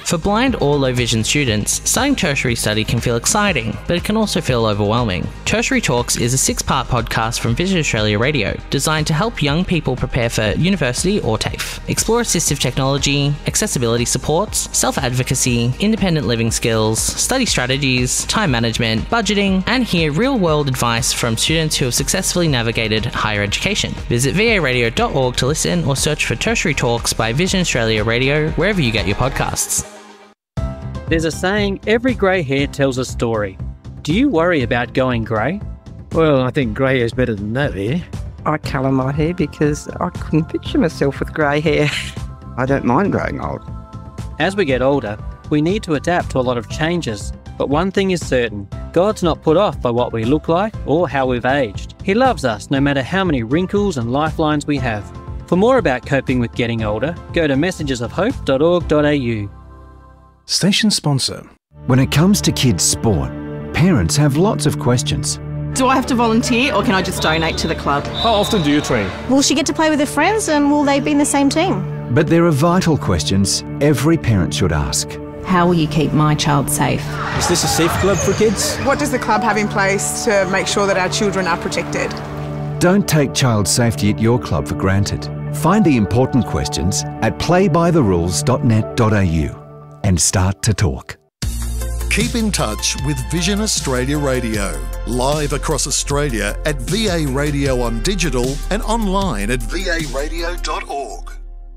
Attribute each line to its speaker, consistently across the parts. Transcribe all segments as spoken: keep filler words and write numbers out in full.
Speaker 1: For blind or low vision students, starting tertiary study can feel exciting, but it can also feel overwhelming. Tertiary Talks is a six-part podcast from Vision Australia Radio, designed to help young people prepare for university or TAFE. Explore assistive technology, accessibility supports, self-advocacy, independent living skills, study strategies, time management, budgeting, and hear real-world advice from students who have successfully navigated higher education. Visit v a radio dot org to listen or search for Tertiary Talks by Vision Australia Radio wherever you get your podcasts.
Speaker 2: There's a saying, every grey hair tells a story. Do you worry about going grey?
Speaker 3: Well, I think grey hair is better than no hair.
Speaker 4: I colour my hair because I couldn't picture myself with grey hair.
Speaker 5: I don't mind growing old.
Speaker 2: As we get older, we need to adapt to a lot of changes. But one thing is certain, God's not put off by what we look like or how we've aged. He loves us no matter how many wrinkles and lifelines we have. For more about coping with getting older, go to messages of hope dot org dot a u.
Speaker 6: Station sponsor.
Speaker 7: When it comes to kids' sport, parents have lots of questions.
Speaker 8: Do I have to volunteer or can I just donate to the club?
Speaker 6: How often do you train?
Speaker 9: Will she get to play with her friends and will they be in the same team?
Speaker 7: But there are vital questions every parent should ask.
Speaker 10: How will you keep my child safe?
Speaker 6: Is this a safe club for kids?
Speaker 11: What does the club have in place to make sure that our children are protected?
Speaker 7: Don't take child safety at your club for granted. Find the important questions at play by the rules dot net dot a u and start to talk.
Speaker 12: Keep in touch with Vision Australia Radio, live across Australia at V A Radio on digital and online at v a radio dot org.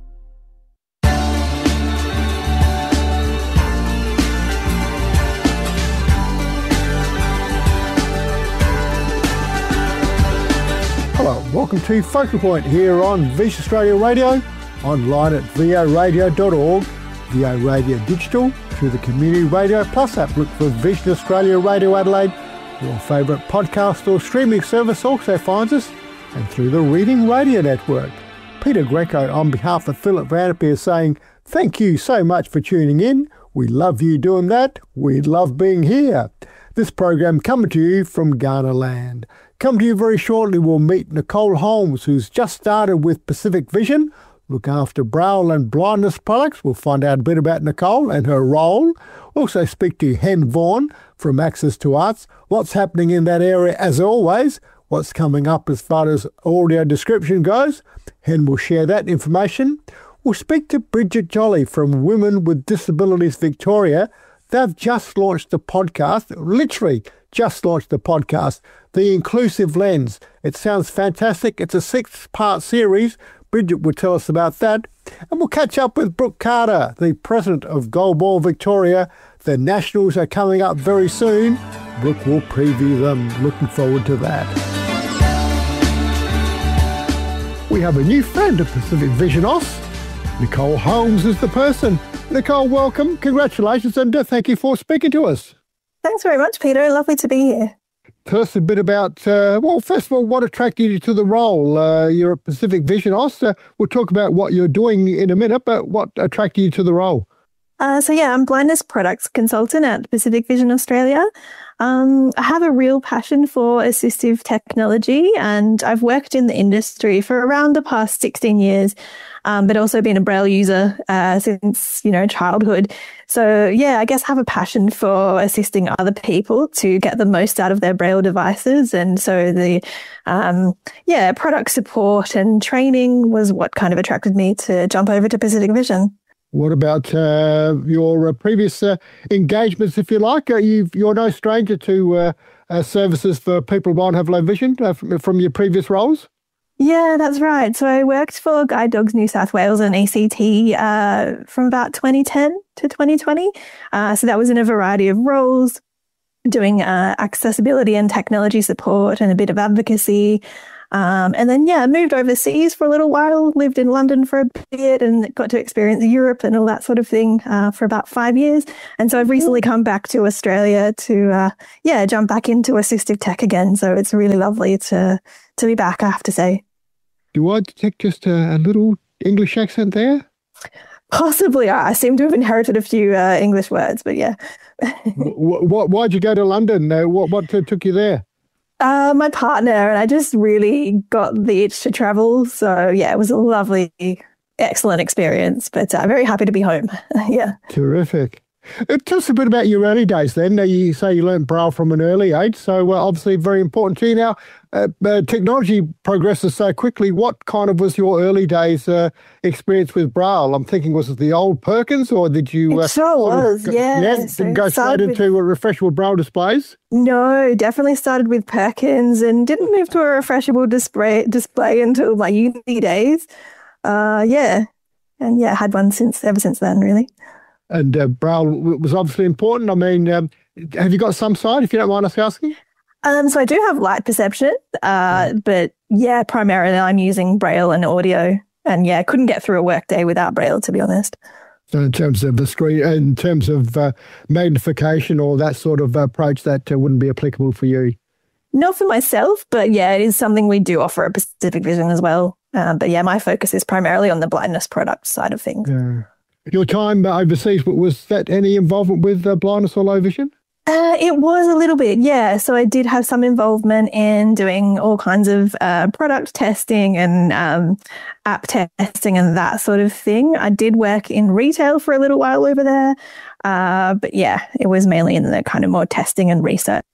Speaker 13: Hello, welcome to Focal Point here on Vision Australia Radio, online at v a radio dot org, V A Radio Digital, through the Community Radio Plus app. Look for Vision Australia Radio Adelaide. Your favourite podcast or streaming service also finds us, and through the Reading Radio Network. Peter Greco on behalf of Philip Vanderpeer saying thank you so much for tuning in. We love you doing that. We love being here. This program coming to you from Ghana land. Come to you very shortly, we'll meet Nicole Holmes, who's just started with Pacific Vision, look after braille and blindness products. We'll find out a bit about Nicole and her role. Also speak to Hen Vaughan from Access to Arts. What's happening in that area as always, what's coming up as far as audio description goes. Hen will share that information. We'll speak to Bridget Jolly from Women with Disabilities Victoria. They've just launched a podcast, literally just launched the podcast, The Inclusive Lens. It sounds fantastic. It's a six-part series. Bridget will tell us about that. And we'll catch up with Brooke Carter, the president of Goalball Victoria. The Nationals are coming up very soon. Brooke will preview them. Looking forward to that. We have a new friend of Pacific Vision Aus. Nicole Holmes is the person. Nicole, welcome. Congratulations and uh, thank you for speaking to us.
Speaker 14: Thanks very much, Peter. Lovely to be here.
Speaker 13: Tell us a bit about, uh, well, first of all, what attracted you to the role? Uh, you're at Pacific Vision Aus. Uh, we'll talk about what you're doing in a minute, but what attracted you to the role?
Speaker 14: Uh, so, yeah, I'm blindness products consultant at Pacific Vision Australia. Um, I have a real passion for assistive technology and I've worked in the industry for around the past sixteen years, um, but also been a Braille user uh, since, you know, childhood. So, yeah, I guess have a passion for assisting other people to get the most out of their Braille devices. And so the, um, yeah, product support and training was what kind of attracted me to jump over to Pacific Vision.
Speaker 13: What about uh, your uh, previous uh, engagements, if you like? Uh, you've, you're no stranger to uh, uh, services for people who might have low vision uh, from, from your previous roles?
Speaker 14: Yeah, that's right. So I worked for Guide Dogs New South Wales and A C T uh, from about twenty ten to twenty twenty. Uh, so that was in a variety of roles, doing uh, accessibility and technology support and a bit of advocacy. Um, and then, yeah, moved overseas for a little while, lived in London for a bit and got to experience Europe and all that sort of thing uh, for about five years. And so I've recently come back to Australia to, uh, yeah, jump back into assistive tech again. So it's really lovely to to be back, I have to say.
Speaker 13: Do I detect just a, a little English accent there?
Speaker 14: Possibly. I seem to have inherited a few uh, English words, but yeah.
Speaker 13: what, why'd you go to London? Uh, what, what took you there?
Speaker 14: Uh, my partner and I just really got the itch to travel. So, yeah, it was a lovely, excellent experience, but uh, very happy to be home. Yeah.
Speaker 13: Terrific. Uh, Tell us a bit about your early days then. Now, you say you learned Braille from an early age, so uh, obviously very important to you. Now, uh, uh, technology progresses so quickly. What kind of was your early days uh, experience with Braille? I'm thinking, was it the old Perkins, or did you...
Speaker 14: It
Speaker 13: uh,
Speaker 14: sure was,
Speaker 13: go,
Speaker 14: yeah.
Speaker 13: Yeah,
Speaker 14: So
Speaker 13: go straight
Speaker 14: started with-
Speaker 13: into with... refreshable Braille displays?
Speaker 14: No, definitely started with Perkins and didn't move to a refreshable display display until my uni days. Uh, yeah. And yeah, had one since ever since then, really.
Speaker 13: And uh, Braille was obviously important. I mean, um, have you got some side, if you don't mind us asking?
Speaker 14: Um, so I do have light perception, uh, but yeah, primarily I'm using Braille and audio. And yeah, couldn't get through a workday without Braille, to be honest.
Speaker 13: So in terms of the screen, in terms of uh, magnification or that sort of approach, that uh, wouldn't be applicable for you?
Speaker 14: Not for myself, but yeah, it is something we do offer at Pacific Vision as well. Uh, but yeah, my focus is primarily on the blindness product side of things.
Speaker 13: Yeah. Your time overseas, was that any involvement with uh, blindness or low vision?
Speaker 14: Uh, it was a little bit, yeah. So I did have some involvement in doing all kinds of uh, product testing and um, app testing and that sort of thing. I did work in retail for a little while over there. Uh, but yeah, it was mainly in the kind of more testing and research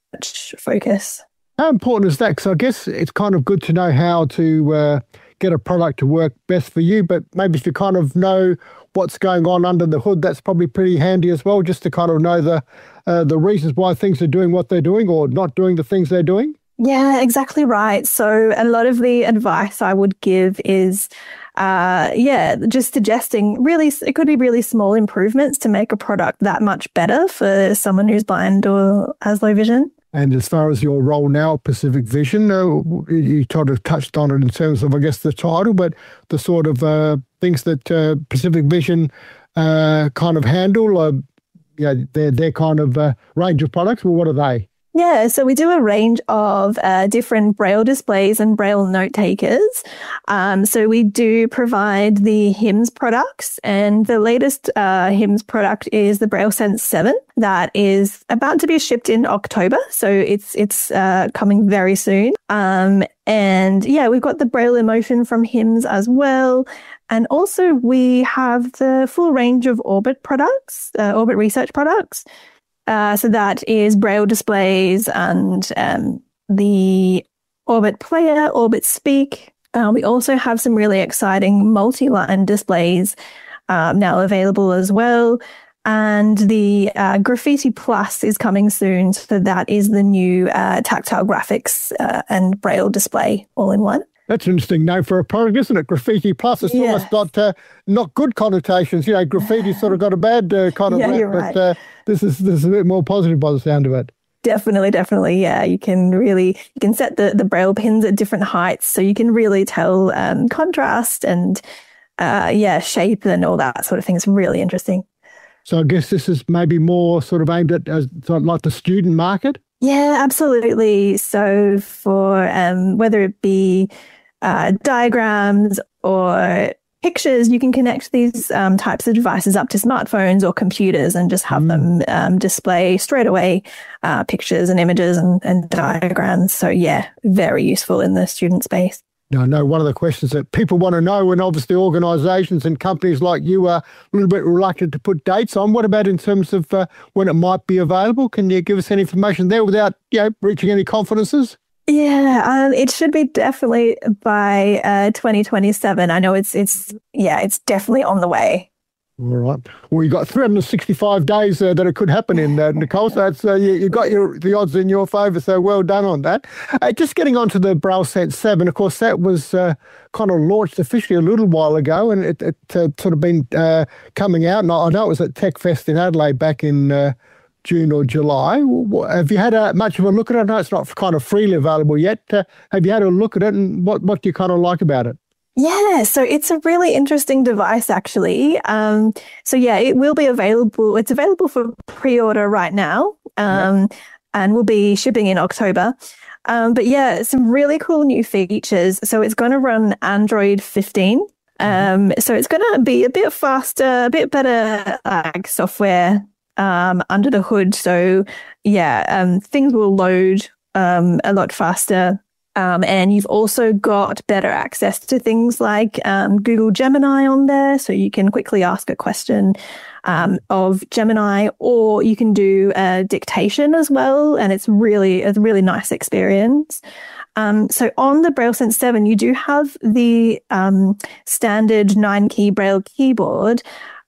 Speaker 14: focus.
Speaker 13: How important is that? Because I guess it's kind of good to know how to uh, get a product to work best for you, but maybe if you kind of know what's going on under the hood, that's probably pretty handy as well, just to kind of know the uh, the reasons why things are doing what they're doing or not doing the things they're doing.
Speaker 14: Yeah, exactly right. So a lot of the advice I would give is, uh, yeah, just suggesting really, it could be really small improvements to make a product that much better for someone who's blind or has low vision.
Speaker 13: And as far as your role now at Pacific Vision, uh, you sort of touched on it in terms of, I guess, the title, but the sort of uh, things that uh, Pacific Vision uh, kind of handle, uh, yeah, their, their kind of uh, range of products, well, what are they?
Speaker 14: Yeah, so we do a range of uh, different Braille displays and Braille note takers. Um, so we do provide the HIMS products, and the latest uh, HIMS product is the Braille Sense seven that is about to be shipped in October. So it's it's uh, coming very soon. Um, and yeah, we've got the Braille Emotion from HIMS as well. And also we have the full range of Orbit products, uh, Orbit Research products. Uh, so that is Braille displays and um, the Orbit Player, Orbit Speak. Uh, we also have some really exciting multi-line displays um, now available as well. And the uh, Graffiti Plus is coming soon. So that is the new uh, tactile graphics uh, and Braille display all in one.
Speaker 13: That's an interesting name for a product, isn't it? Graffiti Plus. It's
Speaker 14: yeah.
Speaker 13: almost got uh, not good connotations. You know, graffiti sort of got a bad uh, kind of
Speaker 14: yeah,
Speaker 13: rap,
Speaker 14: you're
Speaker 13: but
Speaker 14: right.
Speaker 13: uh, this is this is a bit more positive by the sound of it.
Speaker 14: Definitely, definitely. Yeah, you can really, you can set the, the Braille pins at different heights. So you can really tell um, contrast and, uh, yeah, shape and all that sort of thing. It's really interesting.
Speaker 13: So I guess this is maybe more sort of aimed at as sort of like the student market?
Speaker 14: Yeah, absolutely. So for um, whether it be uh, diagrams or pictures, you can connect these um, types of devices up to smartphones or computers and just have mm. them um, display straight away uh, pictures and images and, and diagrams. So yeah, very useful in the student space.
Speaker 13: Now, I know one of the questions that people want to know, and obviously organisations and companies like you are a little bit reluctant to put dates on. What about in terms of uh, when it might be available? Can you give us any information there without, you know, breaching any confidences?
Speaker 14: Yeah, um, it should be definitely by uh, twenty twenty-seven. I know it's, it's yeah, it's definitely on the way.
Speaker 13: All right. Well, you've got three hundred sixty-five days uh, that it could happen in, uh, Nicole. So that's, uh, you, you got your the odds in your favour. So well done on that. Uh, just getting on to the Braille Sense seven, of course, that was uh, kind of launched officially a little while ago, and it, it uh, sort of been uh, coming out. And I know it was at Tech Fest in Adelaide back in uh, June or July. Have you had a, much of a look at it? I know it's not kind of freely available yet. Uh, have you had a look at it, and what, what do you kind of like about it?
Speaker 14: Yeah, so it's a really interesting device, actually. Um, so yeah, it will be available. It's available for pre-order right now, um, yep. and will be shipping in October. Um, but yeah, some really cool new features. So it's going to run Android fifteen. Um, so it's going to be a bit faster, a bit better like software um, under the hood. So yeah, um, things will load um, a lot faster. Um, and you've also got better access to things like um, Google Gemini on there. So you can quickly ask a question um, of Gemini, or you can do a dictation as well. And it's really, it's a really nice experience. Um, so on the BrailleSense seven, you do have the um, standard nine key Braille keyboard.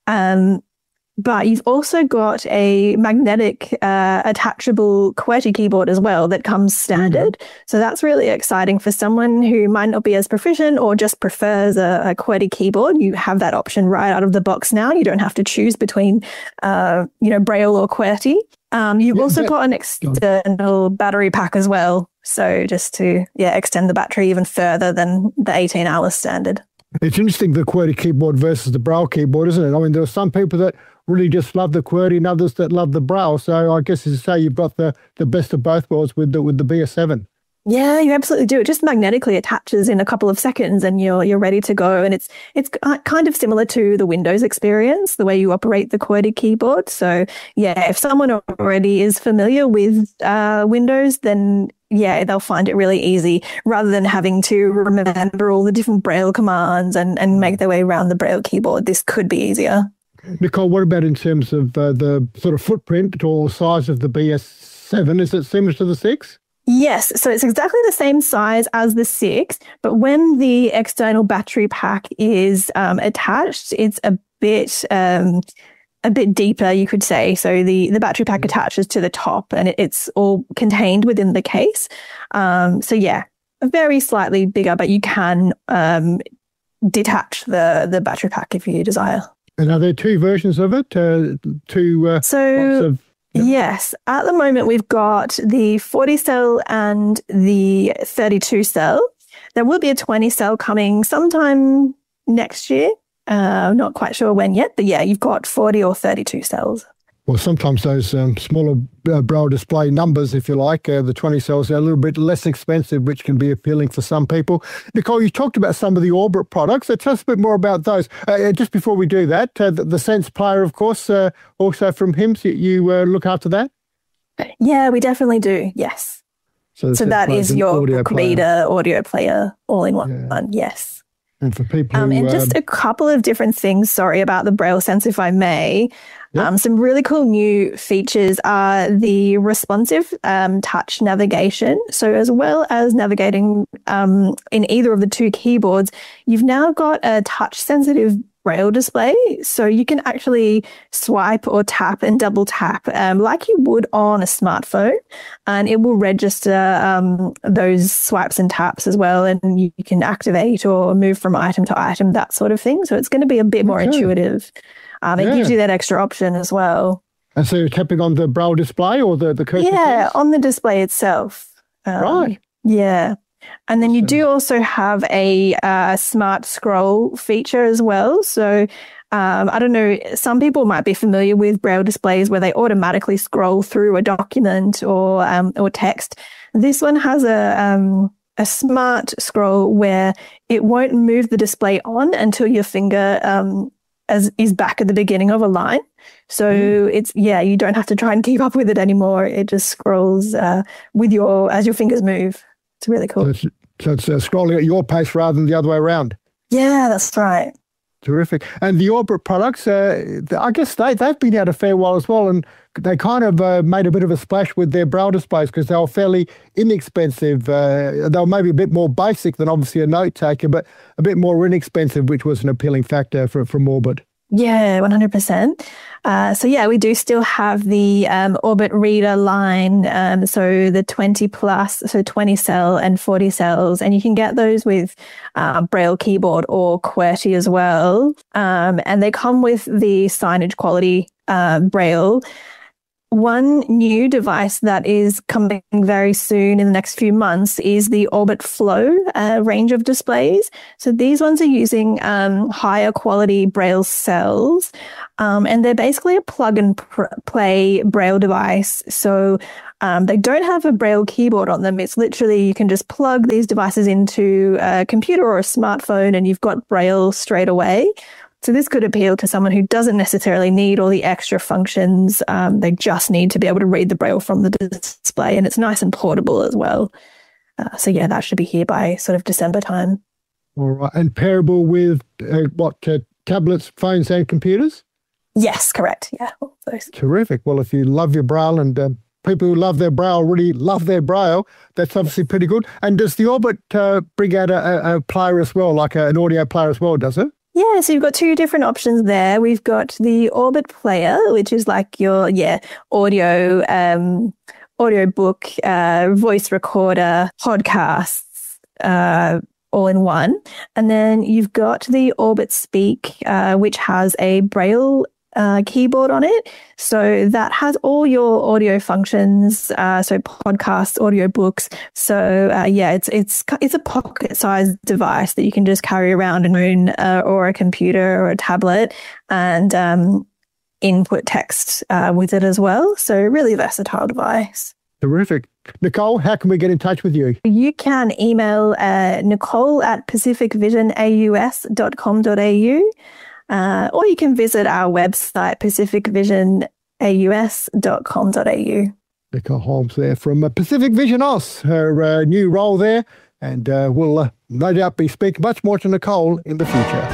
Speaker 14: Um, But you've also got a magnetic uh, attachable QWERTY keyboard as well that comes standard. Mm-hmm. So that's really exciting for someone who might not be as proficient or just prefers a, a QWERTY keyboard. You have that option right out of the box now. You don't have to choose between, uh, you know, Braille or QWERTY. Um, you've yeah, also got an external battery pack as well. So just to yeah extend the battery even further than the eighteen hours standard.
Speaker 13: It's interesting, the QWERTY keyboard versus the Braille keyboard, isn't it? I mean, there are some people that really just love the QWERTY and others that love the Braille. So I guess as you say, you've got the, the best of both worlds with the with the B S seven.
Speaker 14: Yeah, you absolutely do. It just magnetically attaches in a couple of seconds and you're you're ready to go. And it's it's kind of similar to the Windows experience, the way you operate the QWERTY keyboard. So yeah, if someone already is familiar with uh, Windows, then yeah, they'll find it really easy rather than having to remember all the different Braille commands and, and make their way around the Braille keyboard. This could be easier.
Speaker 13: Nicole, what about in terms of uh, the sort of footprint or size of the B S seven? Is it similar to the six?
Speaker 14: Yes, so it's exactly the same size as the six, but when the external battery pack is um, attached, it's a bit um, a bit deeper, you could say. So the, the battery pack attaches to the top and it, it's all contained within the case. Um, so yeah, very slightly bigger, but you can um, detach the, the battery pack if you desire.
Speaker 13: And are there two versions of it? Uh, two uh,
Speaker 14: so
Speaker 13: of, yep.
Speaker 14: Yes, at the moment we've got the forty cell and the thirty-two cell. There will be a twenty cell coming sometime next year. Uh, I'm not quite sure when yet, but yeah, you've got forty or thirty-two cells.
Speaker 13: Well, sometimes those um, smaller uh, Braille display numbers, if you like, uh, the twenty cells are a little bit less expensive, which can be appealing for some people. Nicole, you talked about some of the Orbit products. So tell us a bit more about those. Uh, just before we do that, uh, the, the Sense Player, of course, uh, also from H I M S, you, you uh, look after that?
Speaker 14: Yeah, we definitely do, yes. So, so that is your book reader, audio player, all in one, yeah. yes.
Speaker 13: And for people who,
Speaker 14: um, and just
Speaker 13: um,
Speaker 14: a couple of different things, sorry, about the BrailleSense, if I may. Yep. Um, some really cool new features are the responsive um, touch navigation. So as well as navigating um, in either of the two keyboards, you've now got a touch-sensitive Braille display. So you can actually swipe or tap and double tap um, like you would on a smartphone, and it will register um, those swipes and taps as well. And you can activate or move from item to item, that sort of thing. So it's going to be a bit more okay. intuitive. Um, it yeah. gives you that extra option as well.
Speaker 13: And so you're tapping on the Braille display or the, the cursor?
Speaker 14: Yeah,
Speaker 13: keys?
Speaker 14: on the display itself. Um,
Speaker 13: right.
Speaker 14: Yeah. And then you do also have a uh, smart scroll feature as well. So um, I don't know, some people might be familiar with Braille displays where they automatically scroll through a document or um, or text. This one has a um, a smart scroll where it won't move the display on until your finger um, as is back at the beginning of a line. So mm. it's, yeah, you don't have to try and keep up with it anymore. It just scrolls uh, with your, as your fingers move. It's really cool.
Speaker 13: So it's, so it's uh, scrolling at your pace rather than the other way around.
Speaker 14: Yeah, that's right.
Speaker 13: Terrific. And the Orbit products, uh, I guess they, they've been out a fair while as well, and they kind of uh, made a bit of a splash with their Braille displays because they were fairly inexpensive. Uh, they were maybe a bit more basic than obviously a note taker, but a bit more inexpensive, which was an appealing factor for, from Orbit.
Speaker 14: Yeah, one hundred percent. Uh, so yeah, we do still have the um, Orbit Reader line. Um, so the twenty plus, so twenty cell and forty cells, and you can get those with uh, Braille keyboard or QWERTY as well. Um, and they come with the signage quality uh, Braille. One new device that is coming very soon in the next few months is the Orbit Flow uh, range of displays. So these ones are using um, higher quality Braille cells, um, and they're basically a plug and pr- play Braille device. So um, they don't have a Braille keyboard on them. It's literally, you can just plug these devices into a computer or a smartphone and you've got Braille straight away. So this could appeal to someone who doesn't necessarily need all the extra functions. Um, they just need to be able to read the Braille from the display, and it's nice and portable as well. Uh, so yeah, that should be here by sort of December time.
Speaker 13: All right. And pairable with uh, what, uh, tablets, phones and computers?
Speaker 14: Yes, correct. Yeah. All those.
Speaker 13: Terrific. Well, if you love your Braille and uh, people who love their Braille really love their Braille, that's obviously pretty good. And does the Orbit uh, bring out a, a player as well, like a, an audio player as well, does it?
Speaker 14: Yeah, so you've got two different options there. We've got the Orbit player, which is like your, yeah, audio, um, audio book, uh, voice recorder, podcasts, uh, all in one. And then you've got the Orbit Speak, uh, which has a Braille uh, keyboard on it. So that has all your audio functions, uh, so podcasts, audio books. So uh, yeah, it's it's it's a pocket-sized device that you can just carry around and own, uh, or a computer or a tablet, and um, input text uh, with it as well. So really versatile device.
Speaker 13: Terrific. Nicole, how can we get in touch with you?
Speaker 14: You can email uh, Nicole at pacific vision a u s dot com dot a u, uh, or you can visit our website, pacific vision a u s dot com dot a u.
Speaker 13: Nicole Holmes there from uh, Pacific Vision Aus, her uh, new role there, and uh, we'll uh, no doubt be speaking much more to Nicole in the future.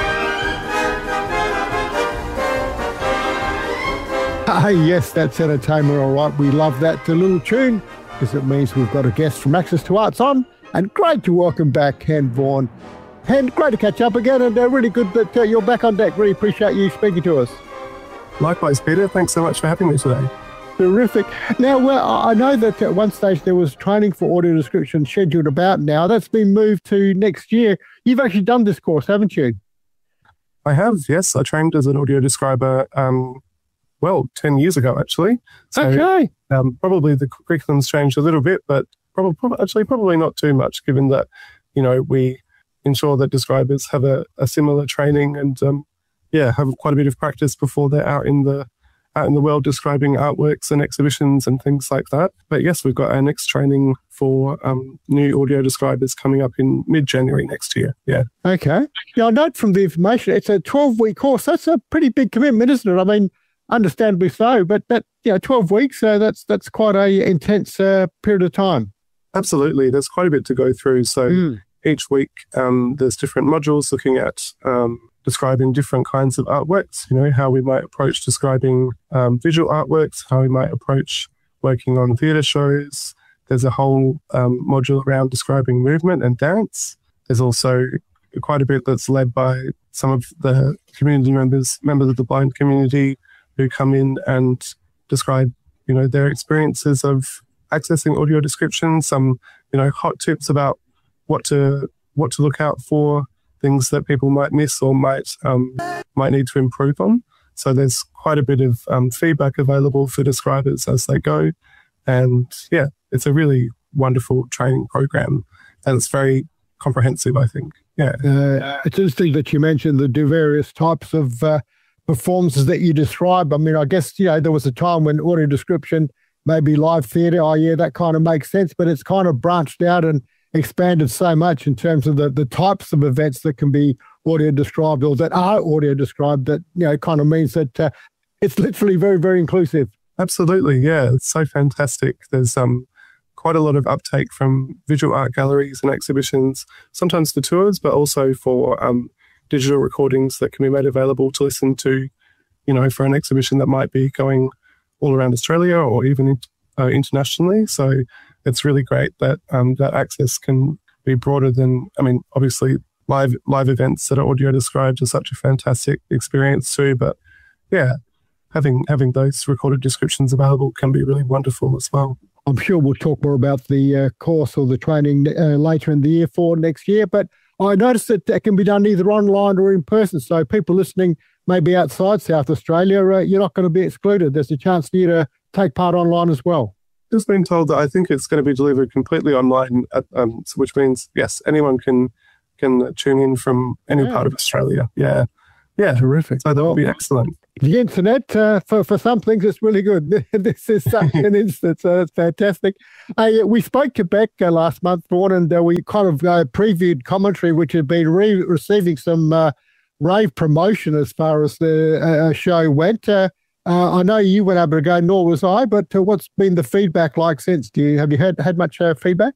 Speaker 13: Ah, yes, that's entertainment, all right. We love that little tune because it means we've got a guest from Access to Arts on, and great to welcome back Hen Vaughan. Hen, great to catch up again, and uh, really good that uh, you're back on deck. Really appreciate you speaking to us.
Speaker 15: Likewise, Peter. Thanks so much for having me today.
Speaker 13: Terrific. Now, well, I know that at one stage there was training for audio description scheduled about now. That's been moved to next year. You've actually done this course, haven't you?
Speaker 15: I have, yes. I trained as an audio describer um, well, ten years ago, actually. So,
Speaker 13: okay.
Speaker 15: Um, probably the curriculum's changed a little bit, but probably, probably, actually probably not too much, given that, you know, we ensure that describers have a, a similar training and, um, yeah, have quite a bit of practice before they're out in the out in the world describing artworks and exhibitions and things like that. But yes, we've got our next training for um, new audio describers coming up in mid-January next year. Yeah.
Speaker 13: Okay. Now, I note from the information, it's a twelve-week course. That's a pretty big commitment, isn't it? I mean, understandably so, but that, you know, twelve weeks, uh, that's that's quite a intense uh, period of time.
Speaker 15: Absolutely. There's quite a bit to go through. So mm. each week um, there's different modules looking at um, describing different kinds of artworks, you know, how we might approach describing um, visual artworks, how we might approach working on theatre shows. There's a whole um, module around describing movement and dance. There's also quite a bit that's led by some of the community members, members of the blind community, who come in and describe, you know, their experiences of accessing audio description, some, you know, hot tips about what to what to look out for, things that people might miss or might um, might need to improve on. So there's quite a bit of um, feedback available for describers as they go. And yeah, it's a really wonderful training program, and it's very comprehensive, I think. Yeah.
Speaker 13: Uh, it's interesting that you mentioned the various types of uh, performances that you describe. I mean, I guess, you know, there was a time when audio description, maybe live theatre, oh yeah, that kind of makes sense, but it's kind of branched out and expanded so much in terms of the, the types of events that can be audio described or that are audio described that, you know, kind of means that uh, it's literally very, very inclusive.
Speaker 15: Absolutely, yeah. It's so fantastic. There's um quite a lot of uptake from visual art galleries and exhibitions, sometimes for tours, but also for um digital recordings that can be made available to listen to, you know, for an exhibition that might be going all around Australia or even uh, internationally. So it's really great that um, that access can be broader than, I mean, obviously live live events that are audio described are such a fantastic experience too. But yeah, having having those recorded descriptions available can be really wonderful as well.
Speaker 13: I'm sure we'll talk more about the uh, course or the training uh, later in the year for next year, but I noticed that it can be done either online or in person. So people listening maybe outside South Australia, uh, you're not going to be excluded. There's a chance for you to take part online as well.
Speaker 15: Just been told that I think it's going to be delivered completely online, at, um, which means, yes, anyone can can tune in from any yeah. part of Australia. Yeah. Yeah.
Speaker 13: Terrific.
Speaker 15: So that will be excellent.
Speaker 13: The internet, uh, for, for some things, it's really good. This is such an instance. Uh, it's fantastic. Uh, we spoke to Beck uh, last month, Vaughan, and uh, we kind of uh, previewed commentary, which had been re- receiving some uh, rave promotion as far as the uh, show went. Uh, uh, I know you weren't able to go, nor was I, but uh, what's been the feedback like since? Do you Have you had, had much uh, feedback?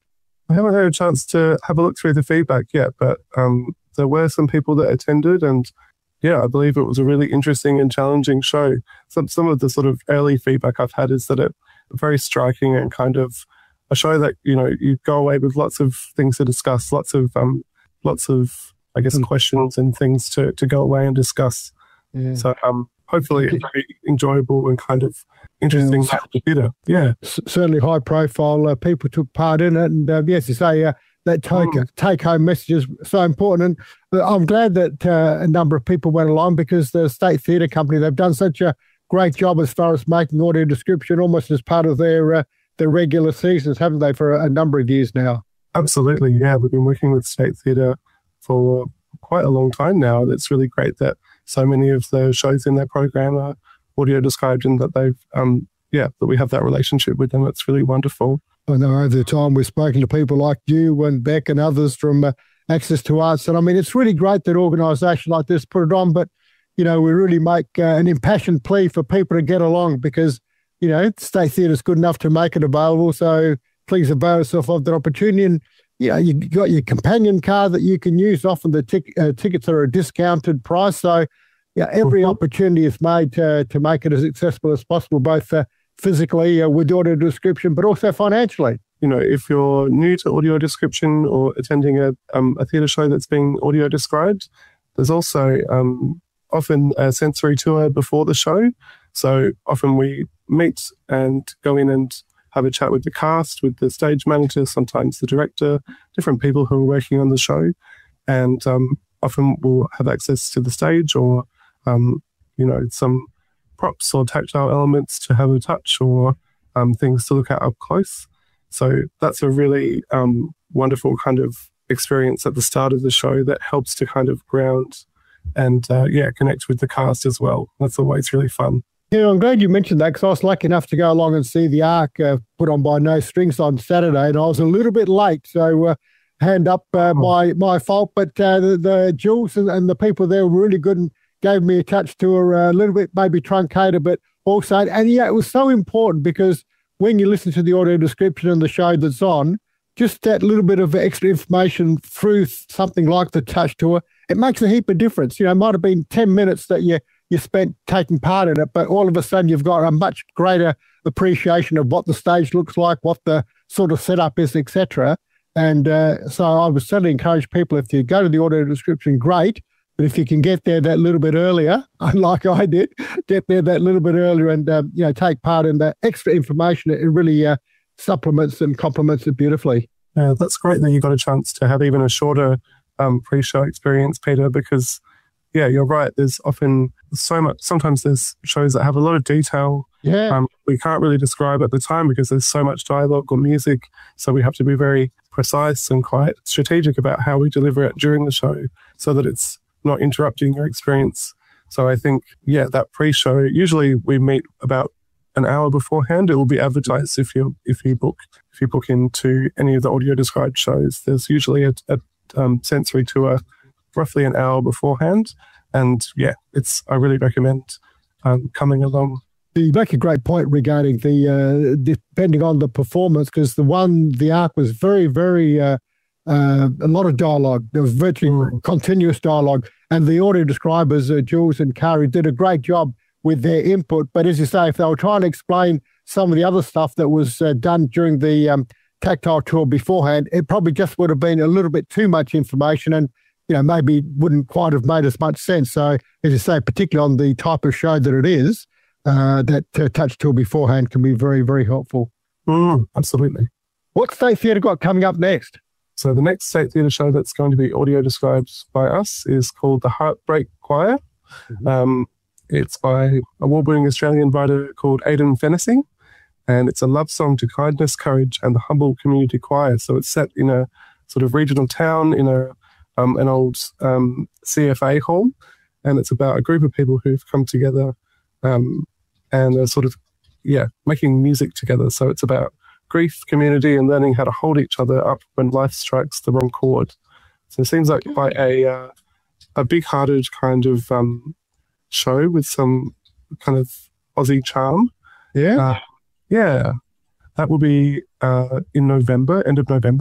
Speaker 15: I haven't had a chance to have a look through the feedback yet, but um, there were some people that attended, and yeah, I believe it was a really interesting and challenging show. Some some of the sort of early feedback I've had is that it very striking and kind of a show that, you know, you go away with lots of things to discuss, lots of um, lots of I guess questions and things to to go away and discuss.
Speaker 13: Yeah.
Speaker 15: So um, hopefully it's very enjoyable and kind of interesting
Speaker 13: Yeah.
Speaker 15: to theatre. Yeah,
Speaker 13: S- certainly high profile uh, people took part in it, and uh, yes, you say uh, that take
Speaker 15: Mm.
Speaker 13: take home message is so important. And uh, I'm glad that uh, a number of people went along, because the State Theatre Company, they've done such a great job as far as making audio description almost as part of their uh, their regular seasons, haven't they, for a, a number of years now?
Speaker 15: absolutely. Yeah, we've been working with State Theatre for quite a long time now, and it's really great that so many of the shows in their program are audio described, and that they've um yeah that we have that relationship with them. It's really wonderful.
Speaker 13: I know over the time we've spoken to people like you and Beck and others from uh, Access to Arts, and I mean, it's really great that organisation like this put it on, but, you know, we really make uh, an impassioned plea for people to get along, because, you know, State Theatre is good enough to make it available, so please avail yourself of that opportunity. And, you know, you got your companion card that you can use. Often the tic- uh, tickets are a discounted price, so yeah, every
Speaker 15: Mm-hmm.
Speaker 13: opportunity is made to, to make it as accessible as possible, both uh, physically uh, with audio description, but also financially.
Speaker 15: You know, if you're new to audio description or attending a um, a theatre show that's being audio described, there's also um, often a sensory tour before the show. So often we meet and go in and have a chat with the cast, with the stage manager, sometimes the director, different people who are working on the show, and um, often we'll have access to the stage or um, you know, some props or tactile elements to have a touch, or um, things to look at up close. So that's a really um, wonderful kind of experience at the start of the show that helps to kind of ground and, uh, yeah, connect with the cast as well. That's always really fun.
Speaker 13: Yeah, I'm glad you mentioned that, because I was lucky enough to go along and see the Arc uh, put on by No Strings on Saturday, and I was a little bit late, so uh, hand up uh, my my fault. But uh, the, the Jules and, and the people there were really good and gave me a touch to her, a little bit maybe truncated, but also, and yeah, it was so important, because when you listen to the audio description and the show that's on, just that little bit of extra information through something like the touch tour, it makes a heap of difference. You know, it might have been ten minutes that you you spent taking part in it, but all of a sudden you've got a much greater appreciation of what the stage looks like, what the sort of setup is, et cetera. And uh, so I would certainly encourage people, if you go to the audio description, great. But if you can get there that little bit earlier, like I did, get there that little bit earlier and, um, you know, take part in that extra information, it really uh, supplements and complements it beautifully.
Speaker 15: Yeah, that's great that you got a chance to have even a shorter um, pre-show experience, Peter, because, yeah, you're right. There's often so much, sometimes there's shows that have a lot of detail.
Speaker 13: Yeah.
Speaker 15: Um, we can't really describe at the time because there's so much dialogue or music. So we have to be very precise and quite strategic about how we deliver it during the show so that it's not interrupting your experience. So I think, yeah, that pre-show, usually we meet about an hour beforehand. It will be advertised if you if you book if you book into any of the audio described shows. There's usually a, a um, sensory tour roughly an hour beforehand, and yeah, it's I really recommend um, coming along.
Speaker 13: You make a great point regarding the uh, depending on the performance, because the one the Arc was very very. Uh, Uh, a lot of dialogue. There was virtually mm. continuous dialogue, and the audio describers, uh, Jules and Kari, did a great job with their input. But as you say, if they were trying to explain some of the other stuff that was uh, done during the um, tactile tour beforehand, it probably just would have been a little bit too much information, and you know maybe wouldn't quite have made as much sense. So, as you say, particularly on the type of show that it is, uh, that uh, touch tour beforehand can be very, very helpful.
Speaker 15: Mm, absolutely.
Speaker 13: What's State Theatre got coming up next?
Speaker 15: So the next State Theatre show that's going to be audio described by us is called The Heartbreak Choir. Mm-hmm. Um, it's by award-winning Australian writer called Aidan Fennessy, and it's a love song to kindness, courage, and the humble community choir. So it's set in a sort of regional town in a um, an old um, C F A hall, and it's about a group of people who've come together um, and are sort of, yeah, making music together. So it's about grief, community, and learning how to hold each other up when life strikes the wrong chord. So it seems like quite a uh, a big-hearted kind of um, show with some kind of Aussie charm.
Speaker 13: Yeah,
Speaker 15: uh, yeah. That will be uh, in November, end of November.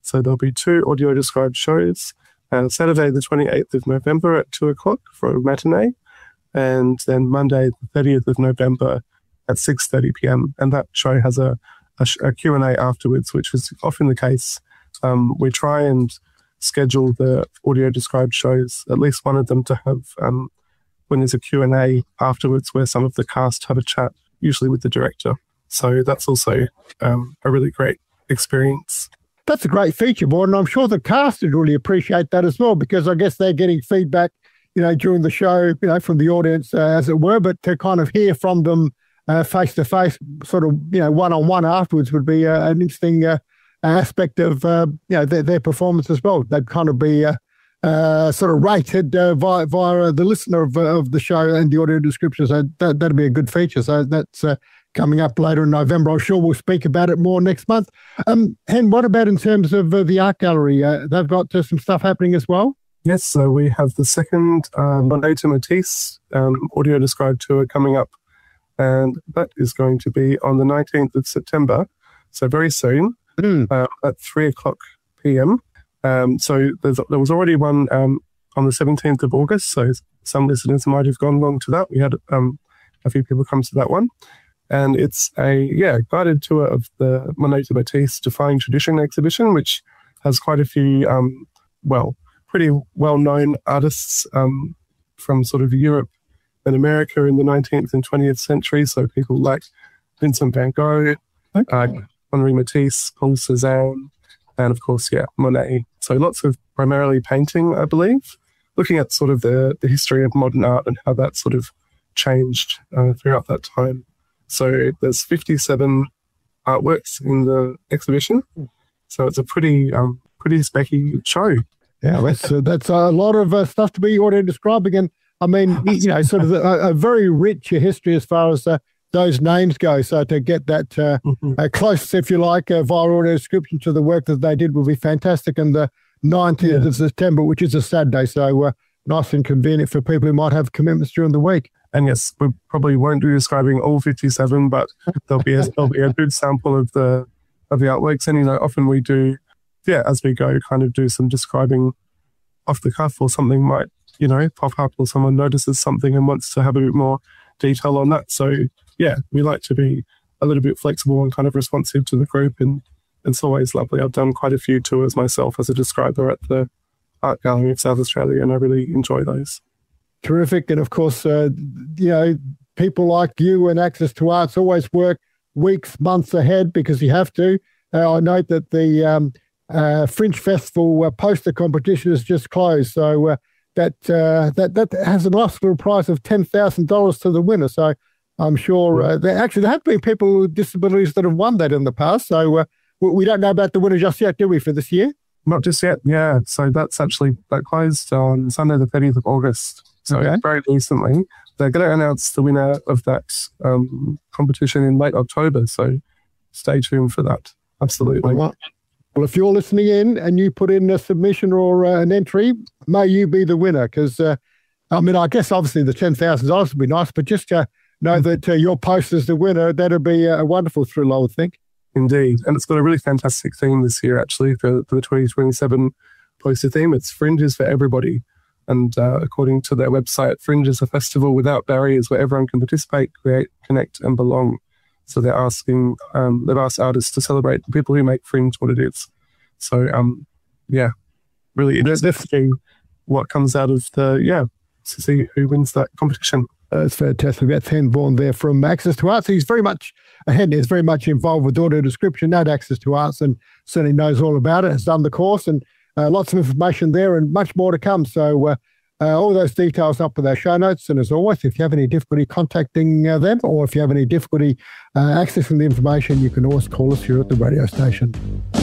Speaker 15: So there'll be two audio described shows. Uh, Saturday, the twenty-eighth of November at two o'clock for a matinee, and then Monday, the thirtieth of November at six thirty p.m. And that show has a, a, a Q and A afterwards, which is often the case. Um, we try and schedule the audio described shows, at least one of them, to have um, when there's a Q and A afterwards where some of the cast have a chat, usually with the director. So that's also um, a really great experience.
Speaker 13: That's a great feature, Boyd, and I'm sure the cast would really appreciate that as well, because I guess they're getting feedback, you know, during the show, you know, from the audience, uh, as it were, but to kind of hear from them uh, face-to-face, sort of, you know, one-on-one afterwards would be uh, an interesting uh, aspect of, uh, you know, their, their performance as well. They'd kind of be uh, uh, sort of rated uh, via, via the listener of, uh, of the show and the audio description, so that, that'd be a good feature. So that's uh, coming up later in November. I'm sure we'll speak about it more next month. Um, Hen, what about in terms of uh, the art gallery? Uh, they've got uh, some stuff happening as well?
Speaker 15: Yes, so we have the second uh, Moneta Matisse um, audio described tour coming up, and that is going to be on the nineteenth of September, so very soon, mm. uh, at three o'clock p.m. Um, so there's, there was already one um, on the seventeenth of August, so some listeners might have gone along to that. We had um, a few people come to that one. And it's a, yeah, guided tour of the Moneta Matisse Defying Tradition exhibition, which has quite a few, um, well, pretty well-known artists um, from sort of Europe and America in the nineteenth and twentieth century. So people like Vincent van Gogh, okay. uh, Henri Matisse, Paul Cézanne, and of course, yeah, Monet. So lots of primarily painting, I believe, looking at sort of the, the history of modern art and how that sort of changed uh, throughout that time. So there's fifty-seven artworks in the exhibition. So it's a pretty um, pretty specky show.
Speaker 13: Yeah, that's, uh, that's a lot of uh, stuff to be audio describing. And I mean, you know, sort of a, a very rich history as far as uh, those names go. So to get that uh, mm-hmm. uh, close, if you like, uh, via audio description to the work that they did will be fantastic. And the nineteenth yeah. of September, which is a Saturday. So uh, nice and convenient for people who might have commitments during the week.
Speaker 15: And yes, we probably won't be describing all fifty-seven, but there'll be a, there'll be a good sample of the of the artworks. And, you know, often we do, yeah, as we go, kind of do some describing off the cuff, or something might, you know, pop up, or someone notices something and wants to have a bit more detail on that. So, yeah, we like to be a little bit flexible and kind of responsive to the group. And it's always lovely. I've done quite a few tours myself as a describer at the Art Gallery of South Australia, and I really enjoy those.
Speaker 13: Terrific. And of course, uh, you know, people like you and Access to Arts always work weeks, months ahead, because you have to. Uh, I note that the um, uh, Fringe Festival uh, poster competition has just closed. So uh, that, uh, that that has an nice little prize of ten thousand dollars to the winner. So I'm sure uh, there, actually there have been people with disabilities that have won that in the past. So uh, we don't know about the winner just yet, do we, for this year?
Speaker 15: Not just yet, yeah. So that's actually, that closed on Sunday the thirtieth of August. So okay. very recently, they're going to announce the winner of that um, competition in late October. So stay tuned for that. Absolutely.
Speaker 13: Well, well, if you're listening in and you put in a submission or uh, an entry, may you be the winner. Because, uh, I mean, I guess obviously the ten thousand dollars would be nice, but just to know that uh, your post is the winner, that'd be a wonderful thrill, I would think.
Speaker 15: Indeed. And it's got a really fantastic theme this year, actually, for, for the twenty twenty-seven poster theme. It's Fringes for Everybody. And uh, according to their website, Fringe is a festival without barriers where everyone can participate, create, connect, and belong. So they're asking, um, they've asked artists to celebrate the people who make Fringe what it is. So, um, yeah, really interesting to see what comes out of the, yeah, to see who wins that competition.
Speaker 13: That's fantastic. That's Hen Vaughan there from Access to Arts. He's very much, Hen is very much involved with audio description at Access to Arts, and certainly knows all about it, has done the course, and Uh, lots of information there and much more to come. So uh, uh, all those details up with our show notes. And as always, if you have any difficulty contacting uh, them, or if you have any difficulty uh, accessing the information, you can always call us here at the radio station.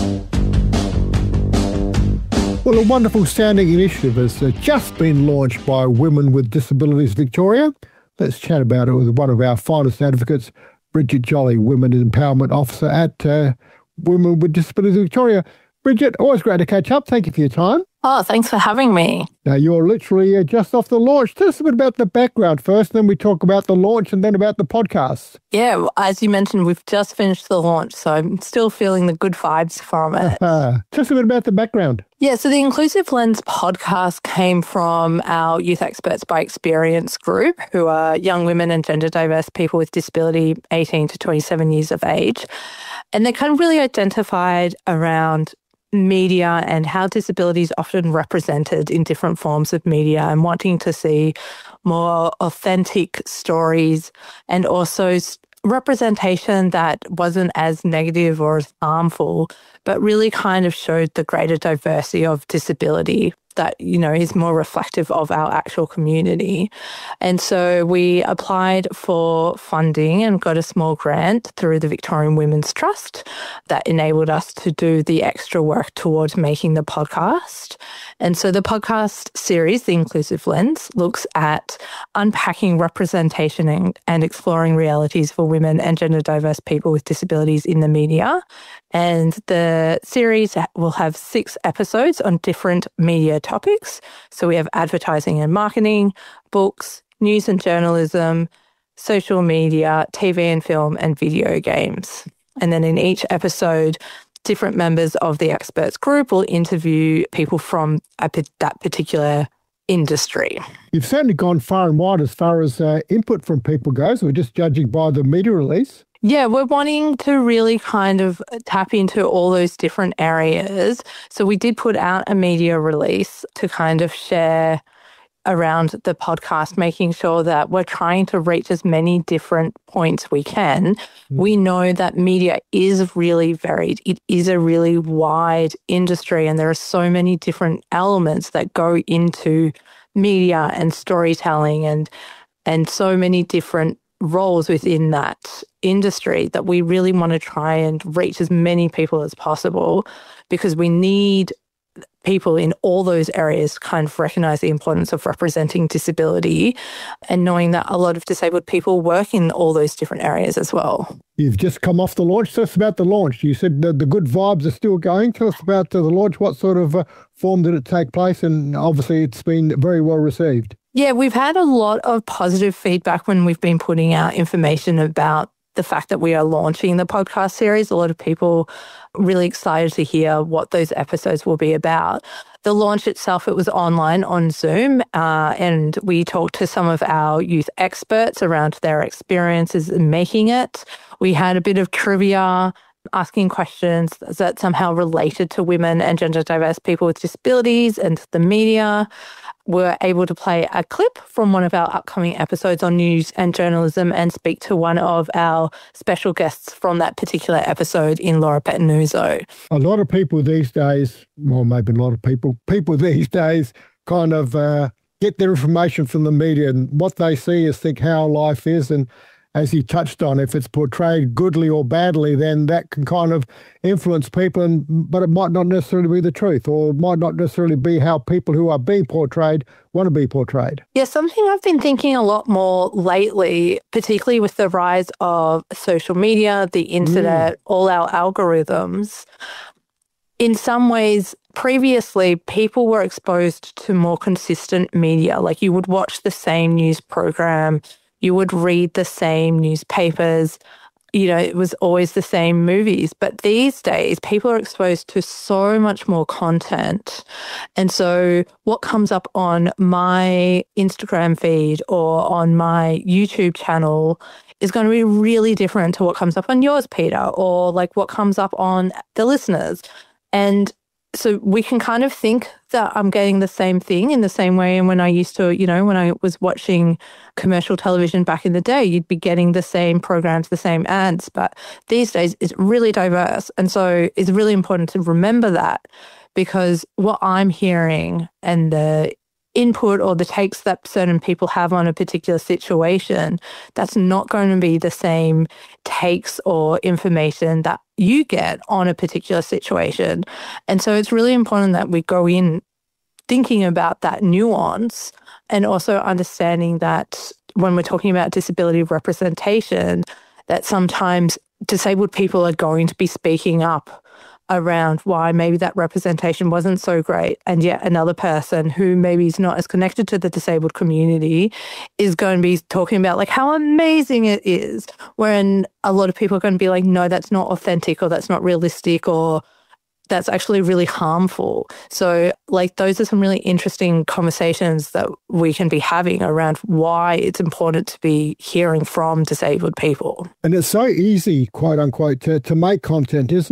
Speaker 13: Well, a wonderful sounding initiative has uh, just been launched by Women with Disabilities Victoria. Let's chat about it with one of our finest advocates, Bridget Jolly, Women Empowerment Officer at uh, Women with Disabilities Victoria. Bridget, always great to catch up. Thank you for your time.
Speaker 16: Oh, thanks for having me.
Speaker 13: Now, you're literally uh, just off the launch. Tell us a bit about the background first, then we talk about the launch and then about the podcast.
Speaker 16: Yeah, well, as you mentioned, we've just finished the launch, so I'm still feeling the good vibes from it.
Speaker 13: Uh, tell us a bit about the background.
Speaker 16: Yeah, so the Inclusive Lens podcast came from our Youth Experts by Experience group, who are young women and gender diverse people with disability, eighteen to twenty-seven years of age. And they kind of really identified around media and how disability is often represented in different forms of media, and wanting to see more authentic stories and also representation that wasn't as negative or as harmful, but really kind of showed the greater diversity of disability that, you know, is more reflective of our actual community. And so we applied for funding and got a small grant through the Victorian Women's Trust that enabled us to do the extra work towards making the podcast. And so the podcast series, The Inclusive Lens, looks at unpacking representation and, and exploring realities for women and gender diverse people with disabilities in the media. And the series will have six episodes on different media topics. So we have advertising and marketing, books, news and journalism, social media, T V and film, and video games. And then in each episode, different members of the experts group will interview people from a, that particular industry.
Speaker 13: You've certainly gone far and wide as far as uh, input from people goes. We're just judging by the media release.
Speaker 16: Yeah, we're wanting to really kind of tap into all those different areas. So we did put out a media release to kind of share around the podcast, making sure that we're trying to reach as many different points we can. Mm. We know that media is really varied. It is a really wide industry, and there are so many different elements that go into media and storytelling and and so many different roles within that industry that we really want to try and reach as many people as possible, because we need people in all those areas kind of recognize the importance of representing disability and knowing that a lot of disabled people work in all those different areas as well.
Speaker 13: You've just come off the launch. Tell us about the launch. You said the, the good vibes are still going. Tell us about uh, the launch. What sort of uh, form did it take place? And obviously it's been very well received.
Speaker 16: Yeah, we've had a lot of positive feedback when we've been putting out information about the fact that we are launching the podcast series. A lot of people really excited to hear what those episodes will be about. The launch itself, it was online on Zoom, uh, and we talked to some of our youth experts around their experiences in making it. We had a bit of trivia, asking questions that somehow related to women and gender diverse people with disabilities and the media. We're able to play a clip from one of our upcoming episodes on news and journalism and speak to one of our special guests from that particular episode in Laura Pettenuzzo.
Speaker 13: A lot of people these days, well, maybe a lot of people, people these days kind of uh, get their information from the media, and what they see is think how life is. And as you touched on, if it's portrayed goodly or badly, then that can kind of influence people, and, but it might not necessarily be the truth, or it might not necessarily be how people who are being portrayed want to be portrayed.
Speaker 16: Yeah, something I've been thinking a lot more lately, particularly with the rise of social media, the internet, mm. all our algorithms. In some ways, previously, people were exposed to more consistent media. Like, you would watch the same news program, you would read the same newspapers, you know, it was always the same movies. But these days, people are exposed to so much more content. And so what comes up on my Instagram feed or on my YouTube channel is going to be really different to what comes up on yours, Peter, or like what comes up on the listeners. And so we can kind of think that I'm getting the same thing in the same way. And when I used to, you know, when I was watching commercial television back in the day, you'd be getting the same programs, the same ads. But these days it's really diverse. And so it's really important to remember that, because what I'm hearing and the input or the takes that certain people have on a particular situation, that's not going to be the same takes or information that you get on a particular situation. And so it's really important that we go in thinking about that nuance, and also understanding that when we're talking about disability representation, that sometimes disabled people are going to be speaking up around why maybe that representation wasn't so great, and yet another person who maybe is not as connected to the disabled community is going to be talking about like how amazing it is, when a lot of people are going to be like, no, that's not authentic, or that's not realistic, or that's actually really harmful. So like those are some really interesting conversations that we can be having around why it's important to be hearing from disabled people.
Speaker 13: And it's so easy, quote unquote, to, to make content, isn't